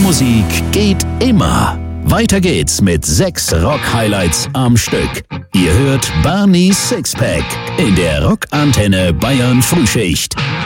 Musik geht immer. Weiter geht's mit 6 Rock-Highlights am Stück. Ihr hört Barney's Sixpack in der Rockantenne Bayern Frühschicht.